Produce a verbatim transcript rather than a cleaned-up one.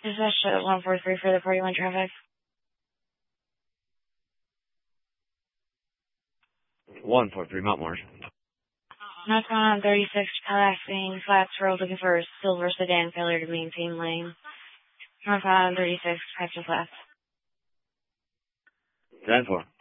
Dispatch at one four three for the party one traffic. one four three, Mount Morris. Northbound on thirty-six, passing Flats Road looking for a silver sedan, failure to maintain lane. Northbound on thirty-six, Texas Flats. ten four.